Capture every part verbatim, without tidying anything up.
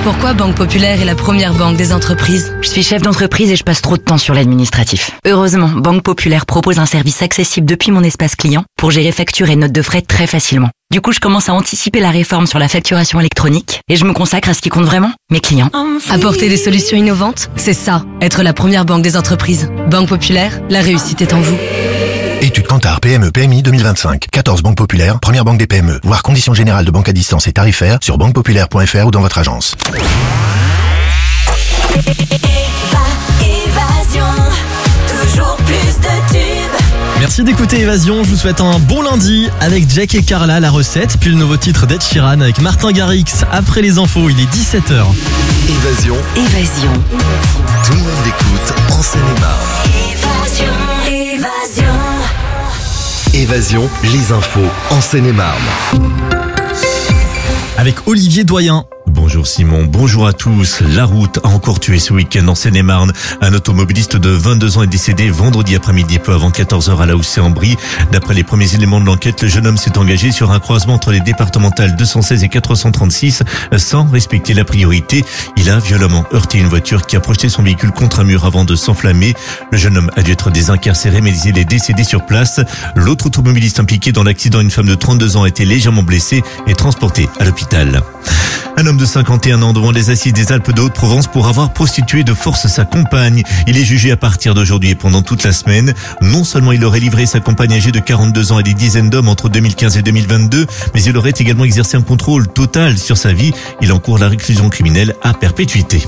Pourquoi Banque Populaire est la première banque des entreprises? Je suis chef d'entreprise et je passe trop de temps sur l'administratif. Heureusement, Banque Populaire propose un service accessible depuis mon espace client pour gérer factures et notes de frais très facilement. Du coup, je commence à anticiper la réforme sur la facturation électronique et je me consacre à ce qui compte vraiment, mes clients. Apporter des solutions innovantes, c'est ça, être la première banque des entreprises. Banque Populaire, la réussite est en vous. Étude Kantar P M E P M I deux mille vingt-cinq. quatorze banques populaires, première banque des P M E. Voir conditions générales de banque à distance et tarifaires sur banque populaire point f r ou dans votre agence. Évasion, toujours plus de tubes. Merci d'écouter Évasion, je vous souhaite un bon lundi avec Jack et Carla, la recette, puis le nouveau titre d'Ed Sheeran avec Martin Garrix. Après les infos, il est dix-sept heures. Évasion. Évasion. Tout le monde écoute en Seine-et-Marne. Évasion, évasion. Évasion, les infos en Seine-et-Marne. Avec Olivier Doyen. Bonjour Simon, bonjour à tous. La route a encore tué ce week-end en Seine-et-Marne. Un automobiliste de vingt-deux ans est décédé vendredi après-midi peu avant quatorze heures à la Houssay-en-Brie. D'après les premiers éléments de l'enquête, le jeune homme s'est engagé sur un croisement entre les départementales deux cent seize et quatre cent trente-six sans respecter la priorité. Il a violemment heurté une voiture qui a projeté son véhicule contre un mur avant de s'enflammer. Le jeune homme a dû être désincarcéré mais il est décédé sur place. L'autre automobiliste impliqué dans l'accident, une femme de trente-deux ans, a été légèrement blessée et transportée à l'hôpital. Un homme de cinquante et un ans devant les assises des Alpes de Haute-Provence pour avoir prostitué de force sa compagne. Il est jugé à partir d'aujourd'hui et pendant toute la semaine. Non seulement il aurait livré sa compagne âgée de quarante-deux ans à des dizaines d'hommes entre deux mille quinze et deux mille vingt-deux, mais il aurait également exercé un contrôle total sur sa vie. Il encourt la réclusion criminelle à perpétuité.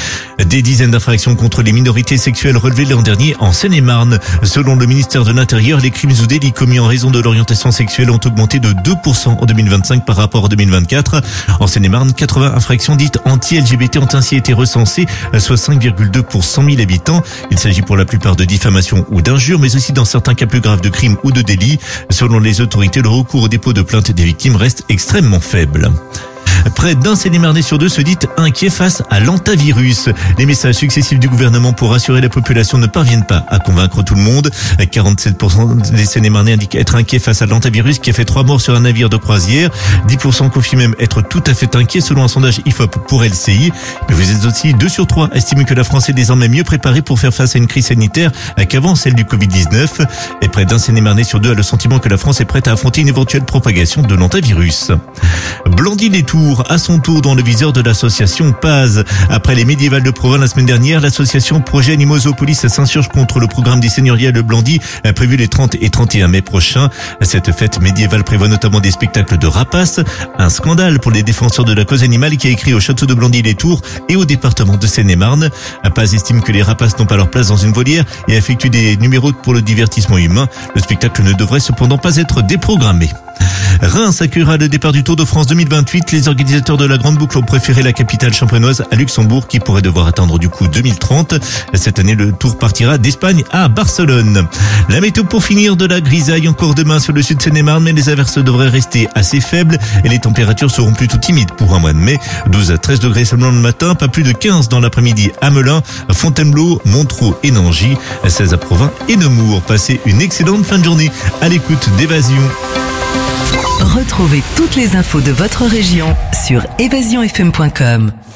Des dizaines d'infractions contre les minorités sexuelles relevées l'an dernier en Seine-et-Marne. Selon le ministère de l'Intérieur, les crimes ou délits commis en raison de l'orientation sexuelle ont augmenté de deux pour cent en deux mille vingt-cinq par rapport à deux mille vingt-quatre. En Seine-et-Marne, quatre-vingts infractions dites anti-L G B T ont ainsi été recensées, soit cinq virgule deux pour cent mille habitants. Il s'agit pour la plupart de diffamation ou d'injures, mais aussi dans certains cas plus graves de crimes ou de délits. Selon les autorités, le recours au dépôt de plainte des victimes reste extrêmement faible. Près d'un Seine-et-Marnais sur deux se dit inquiet face à l'antavirus. Les messages successifs du gouvernement pour rassurer la population ne parviennent pas à convaincre tout le monde. quarante-sept pour cent des Seine-et-Marnais indiquent être inquiets face à l'antavirus qui a fait trois morts sur un navire de croisière. dix pour cent confient même être tout à fait inquiets selon un sondage I F O P pour L C I. Mais vous êtes aussi deux sur trois estiment que la France est désormais mieux préparée pour faire face à une crise sanitaire qu'avant celle du covid dix-neuf. Et près d'un Seine-et-Marnais sur deux a le sentiment que la France est prête à affronter une éventuelle propagation de l'antavirus. Blandy-les-Tours à son tour dans le viseur de l'association Paz. Après les médiévales de Provins la semaine dernière, l'association Projet Animaux Zoopolis s'insurge contre le programme des seigneuriales de Blandy prévu les trente et trente et un mai prochains. Cette fête médiévale prévoit notamment des spectacles de rapaces. Un scandale pour les défenseurs de la cause animale qui a écrit au château de Blandy-les-Tours et au département de Seine-et-Marne. Paz estime que les rapaces n'ont pas leur place dans une volière et effectue des numéros pour le divertissement humain. Le spectacle ne devrait cependant pas être déprogrammé. Reims accueillera le départ du Tour de France deux mille vingt-huit. Les organisateurs de la Grande Boucle ont préféré la capitale champenoise à Luxembourg qui pourrait devoir attendre du coup deux mille trente. Cette année, le Tour partira d'Espagne à Barcelone. La météo pour finir, de la grisaille encore demain sur le sud de Seine-et-Marne, mais les averses devraient rester assez faibles et les températures seront plutôt timides pour un mois de mai. douze à treize degrés seulement le matin, pas plus de quinze dans l'après-midi à Melun, Fontainebleau, Montreux et Nangy, seize à Provins et Nemours. Passez une excellente fin de journée à l'écoute d'Évasion. Retrouvez toutes les infos de votre région sur évasion f m point com.